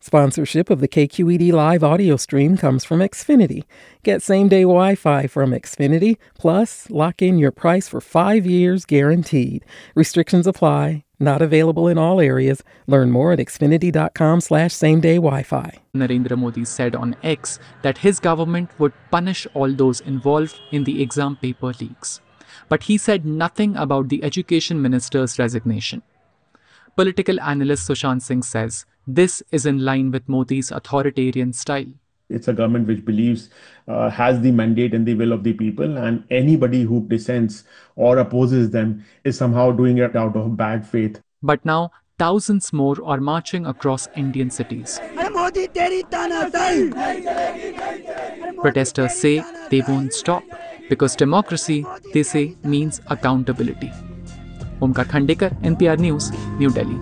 Sponsorship of the KQED Live audio stream comes from Xfinity. Get same-day Wi-Fi from Xfinity, plus lock in your price for 5 years guaranteed. Restrictions apply. Not available in all areas. Learn more at xfinity.com/same-day Wi-Fi. Narendra Modi said on X that his government would punish all those involved in the exam paper leaks. But he said nothing about the education minister's resignation. Political analyst Sushant Singh says this is in line with Modi's authoritarian style. It's a government which believes has the mandate and the will of the people, and anybody who dissents or opposes them is somehow doing it out of bad faith. But now, thousands more are marching across Indian cities. Protesters say they won't stop because democracy, they say, means accountability. Omkar Khandekar, NPR News, New Delhi.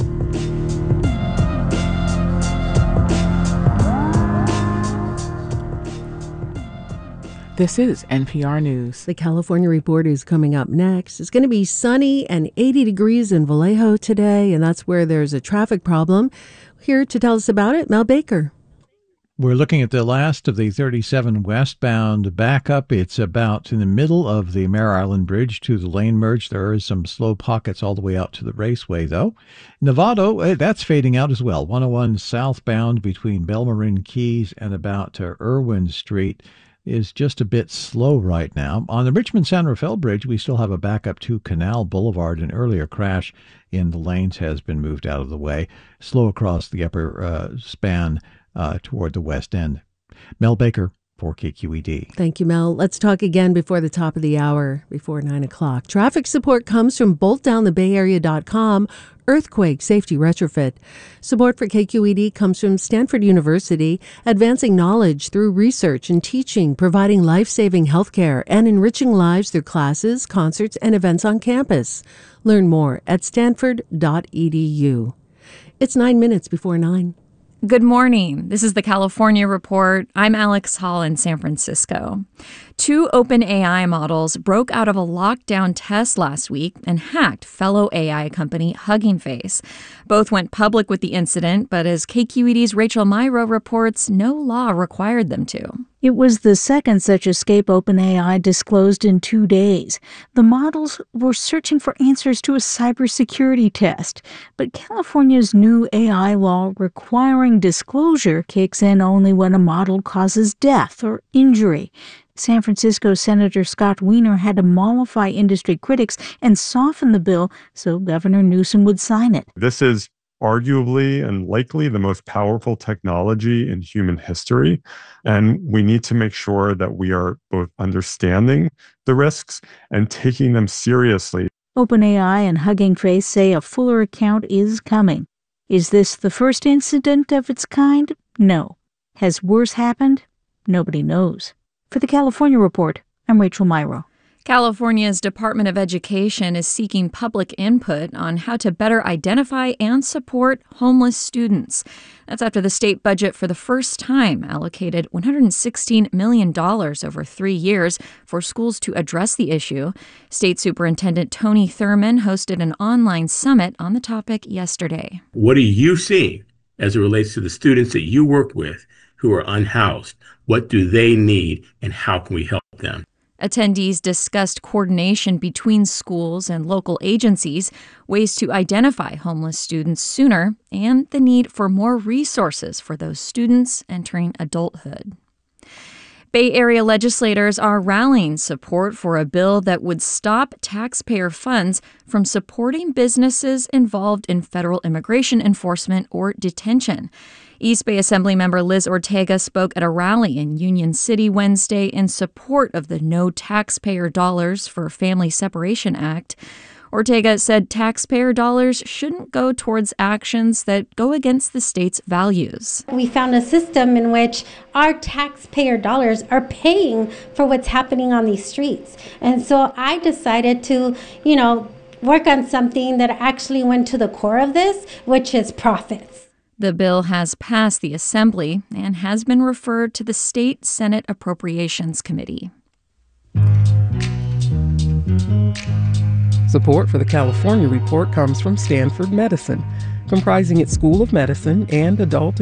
This is NPR News. The California Report is coming up next. It's going to be sunny and 80 degrees in Vallejo today, and that's where there's a traffic problem. Here to tell us about it, Mel Baker. We're looking at the last of the 37 westbound backup. It's about in the middle of the Mare Island Bridge to the lane merge. There are some slow pockets all the way out to the raceway, though. Novato, that's fading out as well. 101 southbound between Belmarin Keys and about Irwin Street is just a bit slow right now. On the Richmond-San Rafael Bridge, we still have a backup to Canal Boulevard. An earlier crash in the lanes has been moved out of the way. Slow across the upper span toward the west end. Mel Baker for KQED. Thank you, Mel. Let's talk again before the top of the hour, before 9 o'clock. Traffic support comes from boltdownthebayarea.com, Earthquake Safety Retrofit. Support for KQED comes from Stanford University, advancing knowledge through research and teaching, providing life-saving healthcare, and enriching lives through classes, concerts, and events on campus. Learn more at stanford.edu. It's 9 minutes before 9. Good morning. This is the California Report. I'm Alex Hall in San Francisco. 2 OpenAI models broke out of a lockdown test last week and hacked fellow AI company Hugging Face. Both went public with the incident, but as KQED's Rachel Myrow reports, no law required them to. It was the second such escape OpenAI disclosed in 2 days. The models were searching for answers to a cybersecurity test, but California's new AI law requiring disclosure kicks in only when a model causes death or injury. San Francisco Senator Scott Wiener had to mollify industry critics and soften the bill so Governor Newsom would sign it. This is arguably and likely the most powerful technology in human history, and we need to make sure that we are both understanding the risks and taking them seriously. OpenAI and Hugging Face say a fuller account is coming. Is this the first incident of its kind? No. Has worse happened? Nobody knows. For the California Report, I'm Rachel Myrow. California's Department of Education is seeking public input on how to better identify and support homeless students. That's after the state budget for the first time allocated $116 million over 3 years for schools to address the issue. State Superintendent Tony Thurman hosted an online summit on the topic yesterday. What are you seeing as it relates to the students that you work with who are unhoused? What do they need, and how can we help them? Attendees discussed coordination between schools and local agencies, ways to identify homeless students sooner, and the need for more resources for those students entering adulthood. Bay Area legislators are rallying support for a bill that would stop taxpayer funds from supporting businesses involved in federal immigration enforcement or detention. East Bay Assemblymember Liz Ortega spoke at a rally in Union City Wednesday in support of the No Taxpayer Dollars for Family Separation Act. Ortega said taxpayer dollars shouldn't go towards actions that go against the state's values. We found a system in which our taxpayer dollars are paying for what's happening on these streets. And so I decided to, work on something that actually went to the core of this, which is profits. The bill has passed the Assembly and has been referred to the State Senate Appropriations Committee. Support for the California Report comes from Stanford Medicine, comprising its School of Medicine and adult